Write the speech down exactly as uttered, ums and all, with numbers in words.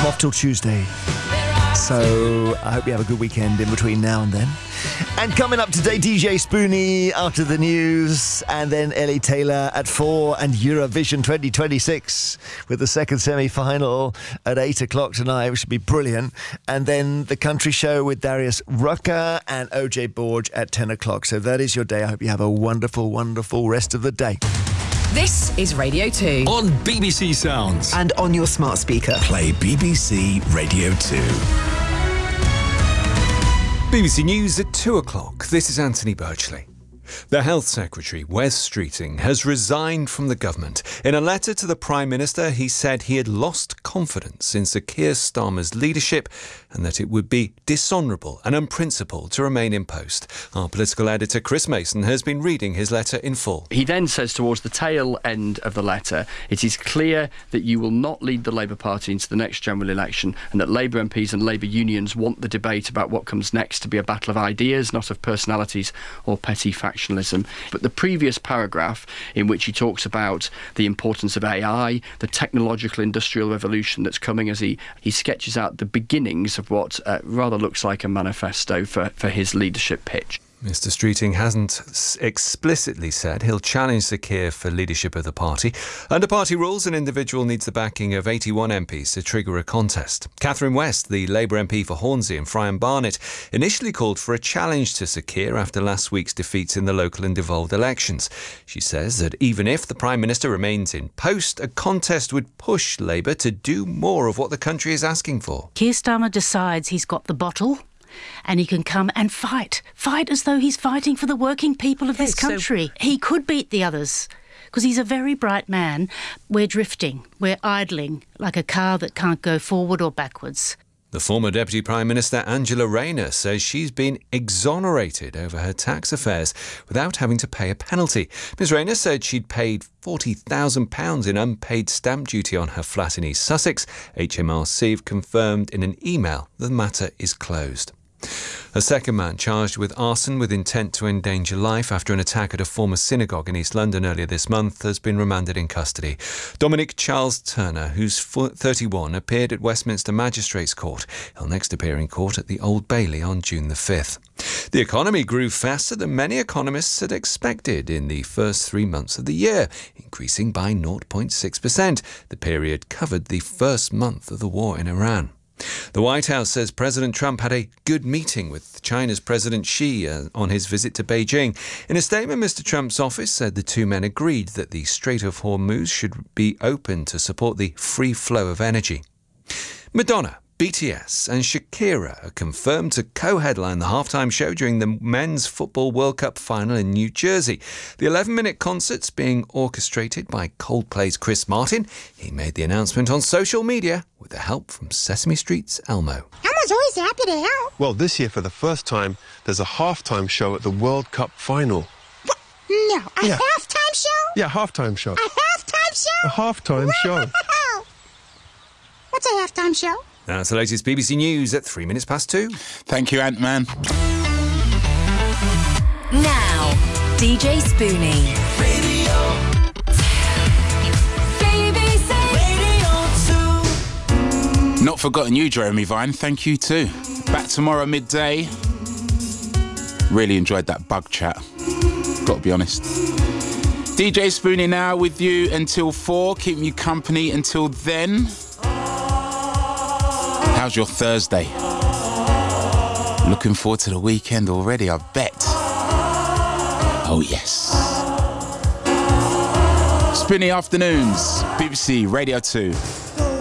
I'm off till Tuesday. So I hope you have a good weekend in between now and then. And coming up today, D J Spoonie after the news, and then Ellie Taylor at four, and Eurovision twenty twenty-six with the second semi-final at eight o'clock tonight, which should be brilliant. And then the country show with Darius Rucker and O J Borge at ten o'clock. So that is your day. I hope you have a wonderful, wonderful rest of the day. This is Radio two. On B B C Sounds. And on your smart speaker. Play B B C Radio two. B B C News at two o'clock. This is Anthony Birchley. The Health Secretary, Wes Streeting, has resigned from the government. In a letter to the Prime Minister, he said he had lost confidence in Sir Keir Starmer's leadership and that it would be dishonourable and unprincipled to remain in post. Our political editor, Chris Mason, has been reading his letter in full. He then says towards the tail end of the letter, it is clear that you will not lead the Labour Party into the next general election and that Labour M Ps and Labour unions want the debate about what comes next to be a battle of ideas, not of personalities or petty factions. But the previous paragraph, in which he talks about the importance of A I, the technological industrial revolution that's coming, as he, he sketches out the beginnings of what uh, rather looks like a manifesto for, for his leadership pitch. Mister Streeting hasn't explicitly said he'll challenge Sir Keir for leadership of the party. Under party rules, an individual needs the backing of eighty-one M Ps to trigger a contest. Catherine West, the Labour M P for Hornsey and Friern Barnet, initially called for a challenge to Sir Keir after last week's defeats in the local and devolved elections. She says that even if the Prime Minister remains in post, a contest would push Labour to do more of what the country is asking for. Keir Starmer decides he's got the bottle and he can come and fight. Fight as though he's fighting for the working people of this country. So he could beat the others because he's a very bright man. We're drifting. We're idling like a car that can't go forward or backwards. The former Deputy Prime Minister Angela Rayner says she's been exonerated over her tax affairs without having to pay a penalty. Miz Rayner said she'd paid forty thousand pounds in unpaid stamp duty on her flat in East Sussex. H M R C have confirmed in an email the matter is closed. A second man charged with arson with intent to endanger life after an attack at a former synagogue in East London earlier this month has been remanded in custody. Dominic Charles Turner, who's thirty-one, appeared at Westminster Magistrates Court. He'll next appear in court at the Old Bailey on June the fifth. The economy grew faster than many economists had expected in the first three months of the year, increasing by zero point six percent. The period covered the first month of the war in Iran. The White House says President Trump had a good meeting with China's President Xi uh, on his visit to Beijing. In a statement, Mister Trump's office said the two men agreed that the Strait of Hormuz should be open to support the free flow of energy. Madonna, B T S and Shakira are confirmed to co-headline the halftime show during the Men's Football World Cup final in New Jersey. The eleven-minute concert's being orchestrated by Coldplay's Chris Martin. He made the announcement on social media with the help from Sesame Street's Elmo. Elmo's always happy to help. Well, this year, for the first time, there's a halftime show at the World Cup final. What? No, a yeah. halftime show? Yeah, halftime show. A halftime show? A halftime show. What's a halftime show? That's the latest B B C News at three minutes past two. Thank you, Ant-Man. Now, D J Spoonie. Radio B B C Radio two. Not forgotten you, Jeremy Vine. Thank you too. Back tomorrow midday. Really enjoyed that bug chat. Got to be honest. D J Spoonie now with you until four, keeping you company until then. How's your Thursday? Looking forward to the weekend already, I bet. Oh, yes. Spinny afternoons, B B C Radio two.